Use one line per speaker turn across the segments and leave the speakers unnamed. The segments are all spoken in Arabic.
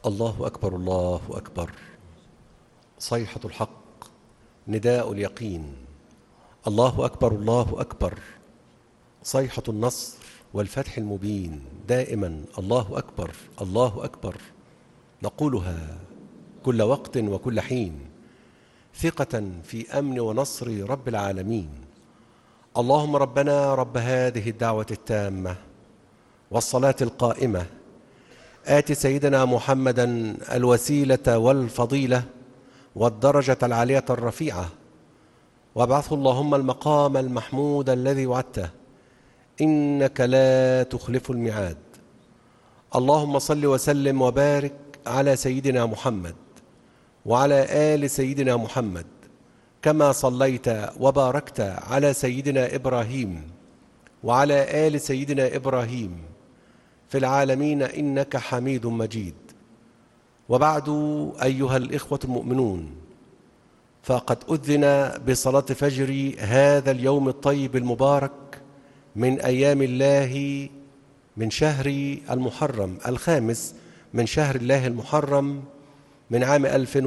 الله أكبر الله أكبر. صيحة الحق، نداء اليقين. الله أكبر الله أكبر. صيحة النصر والفتح المبين. دائما الله أكبر الله أكبر، نقولها كل وقت وكل حين، ثقة في أمن ونصر رب العالمين. اللهم ربنا رب هذه الدعوة التامة والصلاة القائمة، آت سيدنا محمدا الوسيلة والفضيلة والدرجة العالية الرفيعة، وابعثه اللهم المقام المحمود الذي وعدته، إنك لا تخلف الميعاد. اللهم صل وسلم وبارك على سيدنا محمد وعلى آل سيدنا محمد، كما صليت وباركت على سيدنا إبراهيم وعلى آل سيدنا إبراهيم في العالمين إنك حميد مجيد. وبعد، أيها الإخوة المؤمنون، فقد أذن بصلاة فجر هذا اليوم الطيب المبارك من أيام الله، من شهر المحرم، الخامس من شهر الله المحرم، من عام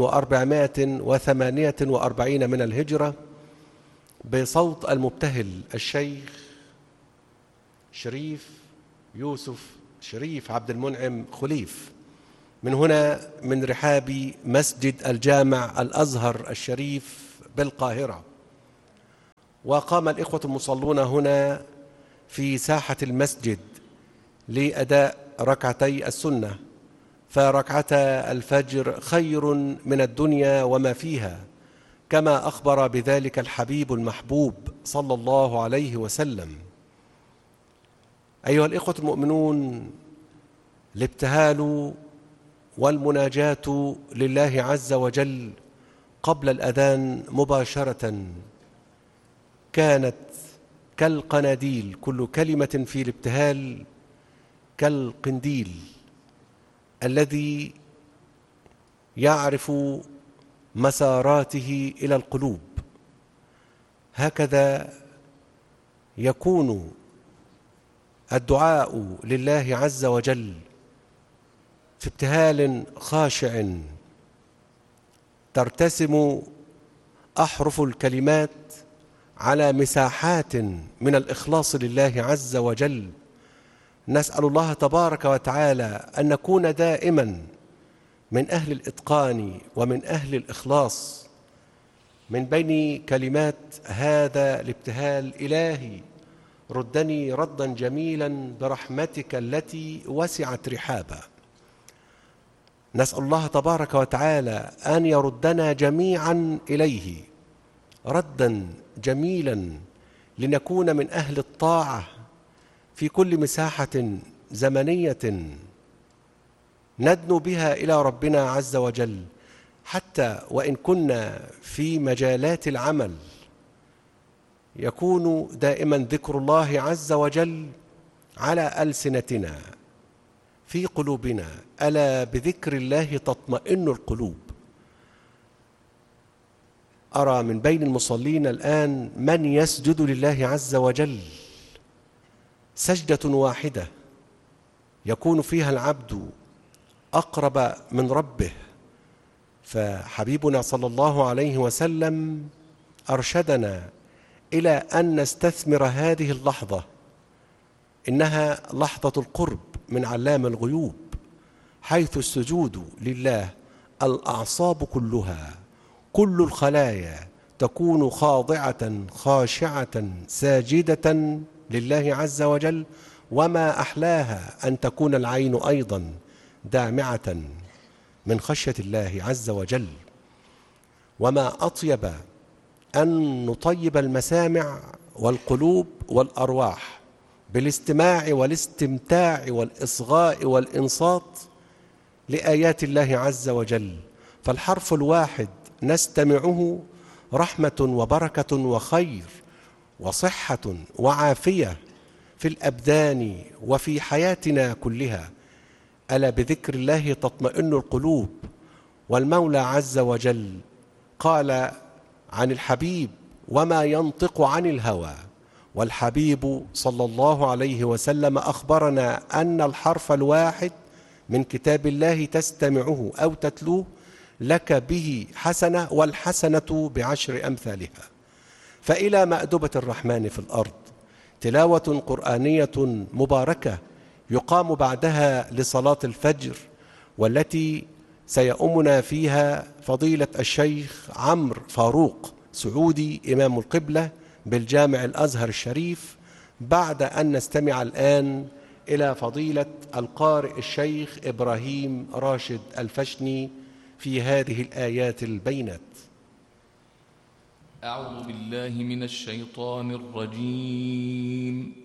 1448 من الهجرة، بصوت المبتهل الشيخ شريف يوسف شريف عبد المنعم خليف، من هنا من رحاب مسجد الجامع الأزهر الشريف بالقاهرة. وقام الإخوة المصلون هنا في ساحة المسجد لأداء ركعتي السنة، فركعتا الفجر خير من الدنيا وما فيها، كما أخبر بذلك الحبيب المحبوب صلى الله عليه وسلم. أيها الإخوة المؤمنون، الابتهال والمناجاة لله عز وجل قبل الأذان مباشرة كانت كالقناديل، كل كلمة في الابتهال كالقنديل الذي يعرف مساراته إلى القلوب. هكذا يكون الدعاء لله عز وجل في ابتهال خاشع، ترتسم أحرف الكلمات على مساحات من الإخلاص لله عز وجل. نسأل الله تبارك وتعالى أن نكون دائما من أهل الإتقان ومن أهل الإخلاص من بين كلمات هذا الابتهال. إلهي ردني ردا جميلا برحمتك التي وسعت رحابا. نسأل الله تبارك وتعالى أن يردنا جميعا إليه ردا جميلا، لنكون من أهل الطاعة في كل مساحة زمنية ندنو بها إلى ربنا عز وجل، حتى وإن كنا في مجالات العمل يكون دائما ذكر الله عز وجل على ألسنتنا في قلوبنا. ألا بذكر الله تطمئن القلوب. أرى من بين المصلين الآن من يسجد لله عز وجل سجدة واحدة يكون فيها العبد أقرب من ربه. فحبيبنا صلى الله عليه وسلم أرشدنا إلى أن نستثمر هذه اللحظة، إنها لحظة القرب من علام الغيوب، حيث السجود لله الأعصاب كلها، كل الخلايا تكون خاضعة خاشعة ساجدة لله عز وجل. وما أحلاها أن تكون العين أيضا دامعة من خشية الله عز وجل. وما أطيب أن نطيب المسامع والقلوب والأرواح بالاستماع والاستمتاع والإصغاء والإنصات لآيات الله عز وجل. فالحرف الواحد نستمعه رحمة وبركة وخير وصحة وعافية في الأبدان وفي حياتنا كلها. ألا بذكر الله تطمئن القلوب. والمولى عز وجل قال عن الحبيب: وما ينطق عن الهوى. والحبيب صلى الله عليه وسلم أخبرنا أن الحرف الواحد من كتاب الله تستمعه أو تتلوه لك به حسنة، والحسنة بعشر أمثالها. فإلى مأدبة الرحمن في الأرض تلاوة قرآنية مباركة يقام بعدها لصلاة الفجر، والتي سيؤمنا فيها فضيلة الشيخ عمرو فاروق سعودي إمام القبلة بالجامع الأزهر الشريف، بعد أن نستمع الآن إلى فضيلة القارئ الشيخ إبراهيم راشد الفشني في هذه الآيات البينات.
أعوذ بالله من الشيطان الرجيم.